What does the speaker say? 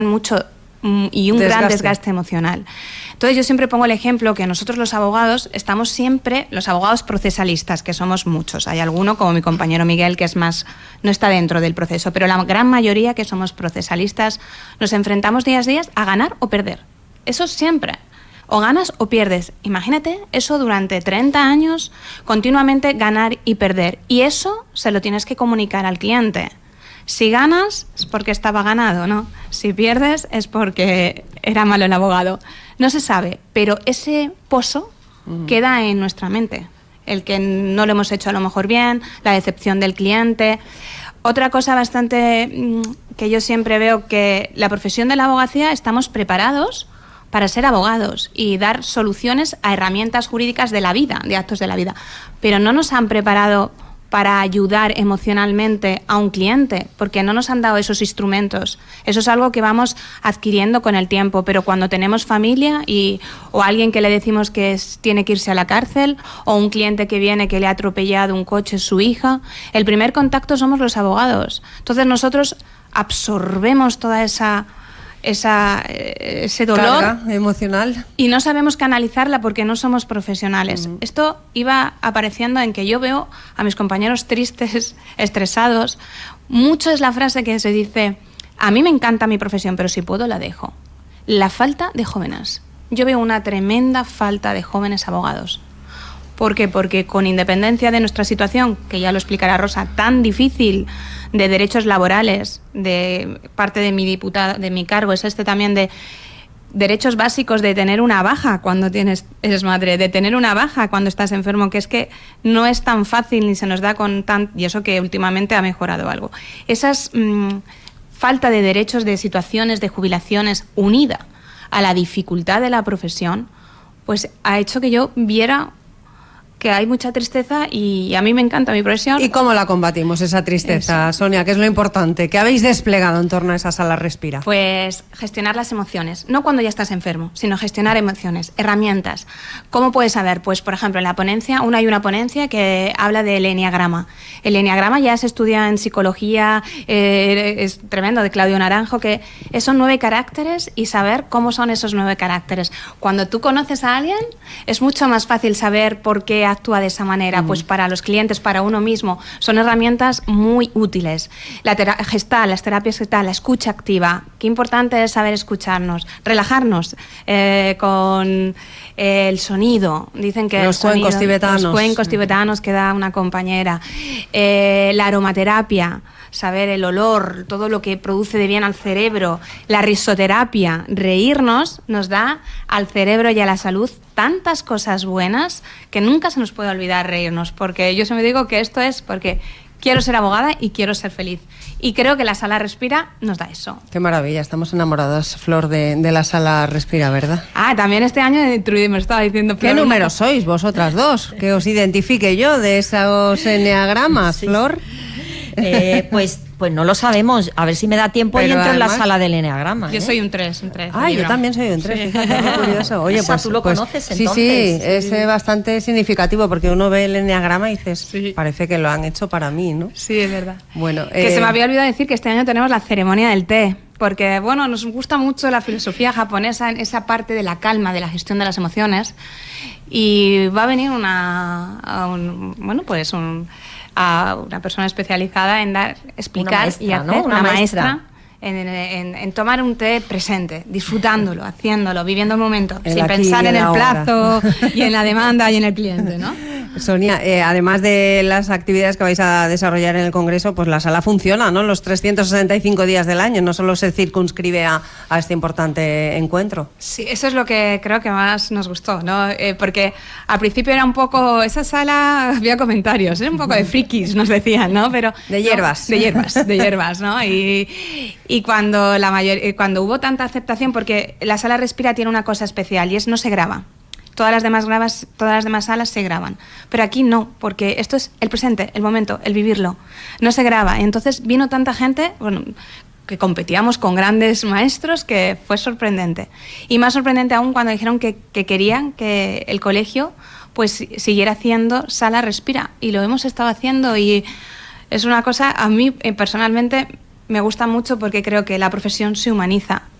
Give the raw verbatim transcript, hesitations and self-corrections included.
mucho y un desgaste. gran desgaste emocional. Entonces yo siempre pongo el ejemplo que nosotros los abogados estamos siempre, los abogados procesalistas, que somos muchos, hay alguno como mi compañero Miguel que es más, no está dentro del proceso, pero la gran mayoría que somos procesalistas nos enfrentamos día a día a ganar o perder. Eso siempre. O ganas o pierdes. Imagínate eso durante treinta años, continuamente ganar y perder. Y eso se lo tienes que comunicar al cliente. Si ganas es porque estaba ganado, ¿no? Si pierdes es porque era malo el abogado. No se sabe, pero ese pozo uh-huh. queda en nuestra mente. El que no lo hemos hecho a lo mejor bien, la decepción del cliente. Otra cosa bastante que yo siempre veo que la profesión de la abogacía estamos preparados para ser abogados y dar soluciones a herramientas jurídicas de la vida, de actos de la vida. Pero no nos han preparado para ayudar emocionalmente a un cliente, porque no nos han dado esos instrumentos. Eso es algo que vamos adquiriendo con el tiempo, pero cuando tenemos familia y, o alguien que le decimos que es, tiene que irse a la cárcel, o un cliente que viene que le ha atropellado un coche su hija, el primer contacto somos los abogados. Entonces nosotros absorbemos toda esa... Esa, ese dolor carga emocional y no sabemos canalizarla porque no somos profesionales. Uh-huh. Esto iba apareciendo en que yo veo a mis compañeros tristes, estresados. Mucho es la frase que se dice: a mí me encanta mi profesión, pero si puedo la dejo. La falta de jóvenes. Yo veo una tremenda falta de jóvenes abogados. ¿Por qué? Porque con independencia de nuestra situación, que ya lo explicará Rosa, tan difícil de derechos laborales, de parte de mi diputada, de mi cargo, es este también de derechos básicos de tener una baja cuando tienes, eres madre, de tener una baja cuando estás enfermo, que es que no es tan fácil ni se nos da con tan... y eso que últimamente ha mejorado algo. Esas mmm, falta de derechos, de situaciones, de jubilaciones, unida a la dificultad de la profesión, pues ha hecho que yo viera que hay mucha tristeza y a mí me encanta mi profesión. ¿Y cómo la combatimos, esa tristeza, Eso. Sonia? ¿Qué es lo importante? ¿Qué habéis desplegado en torno a esa sala Respira? Pues gestionar las emociones, no cuando ya estás enfermo, sino gestionar emociones, herramientas. ¿Cómo puedes saber? Pues, por ejemplo, en la ponencia, una hay una ponencia que habla del eneagrama. El eneagrama ya se estudia en psicología, eh, es tremendo, de Claudio Naranjo, que son nueve caracteres y saber cómo son esos nueve caracteres. Cuando tú conoces a alguien, es mucho más fácil saber por qué actúa de esa manera. Uh-huh. Pues para los clientes, para uno mismo, son herramientas muy útiles. La tera- gestal, las terapias gestal, la escucha activa. Qué importante es saber escucharnos, relajarnos eh, con eh, el sonido. Dicen que los el cuencos sonido, tibetanos. Los cuencos tibetanos que da una compañera. Eh, la aromaterapia, saber el olor, todo lo que produce de bien al cerebro. La risoterapia, reírnos, nos da al cerebro y a la salud tantas cosas buenas que nunca se nos puede olvidar reírnos, porque yo siempre digo que esto es porque quiero ser abogada y quiero ser feliz. Y creo que la sala Respira nos da eso. Qué maravilla, estamos enamoradas, Flor, de, de la sala Respira, ¿verdad? Ah, también este año me estaba diciendo... ¿Qué números sois vosotras dos? Que os identifique yo de esos eneagramas, sí. Flor. Eh, pues, pues no lo sabemos. A ver si me da tiempo Pero y entro además, en la sala del eneagrama. Yo ¿eh? soy un tres, un tres. Ah, yo también soy un tres, sí. Fíjate, qué curioso. Oye, Esa, pues, ¿tú lo pues, conoces sí, entonces? Sí, es sí. bastante significativo porque uno ve el eneagrama y dices, sí. parece que lo han hecho para mí, ¿no? Sí, es verdad. Bueno, que eh, se me había olvidado decir que este año tenemos la ceremonia del té. Porque, bueno, nos gusta mucho la filosofía japonesa en esa parte de la calma, de la gestión de las emociones. Y va a venir una, a un, bueno, pues un, a una persona especializada en dar, explicar maestra, y hacer, ¿no? una, una maestra, maestra. En, en, en tomar un té presente, disfrutándolo, haciéndolo, viviendo el momento, el sin pensar en el plazo y en la demanda y en el cliente, ¿no? Sonia, eh, además de las actividades que vais a desarrollar en el Congreso, pues la sala funciona, ¿no? Los trescientos sesenta y cinco días del año, no solo se circunscribe a, a este importante encuentro. Sí, eso es lo que creo que más nos gustó, ¿no? Eh, porque al principio era un poco, esa sala, había comentarios, era un poco de frikis, nos decían, ¿no? Pero de hierbas. No, de hierbas, de hierbas, ¿no? Y, y cuando, la mayor, cuando hubo tanta aceptación, porque la sala Respira tiene una cosa especial y es no se graba. Todas las demás grabas, todas las demás salas se graban, pero aquí no, porque esto es el presente, el momento, el vivirlo. No se graba. Y entonces vino tanta gente, bueno, que competíamos con grandes maestros, que fue sorprendente. Y más sorprendente aún cuando dijeron que, que querían que el colegio pues siguiera haciendo sala Respira, y lo hemos estado haciendo, y es una cosa, a mí eh, personalmente me gusta mucho porque creo que la profesión se humaniza.